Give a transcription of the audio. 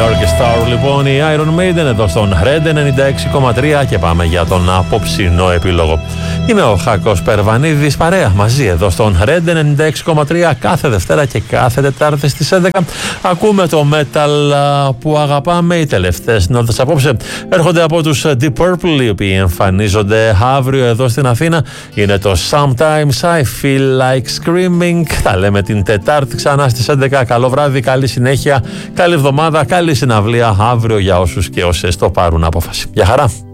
Darkest Hour λοιπόν, η Iron Maiden εδώ στον Red 96,3 και πάμε για τον απόψινό επίλογο. Είμαι ο Χάκος Περβανίδης, παρέα μαζί εδώ στον Red 96,3 κάθε Δευτέρα και κάθε Τετάρτη στις 11. Ακούμε το metal που αγαπάμε. Οι τελευταίες νότες απόψε έρχονται από τους Deep Purple, οι οποίοι εμφανίζονται αύριο εδώ στην Αθήνα. Είναι το Sometimes I Feel Like Screaming. Τα λέμε την Τετάρτη ξανά στις 11. Καλό βράδυ, καλή συνέχεια, καλή εβδομάδα, καλή συναυλία αύριο για όσους και όσες το πάρουν απόφαση. Γεια χαρά!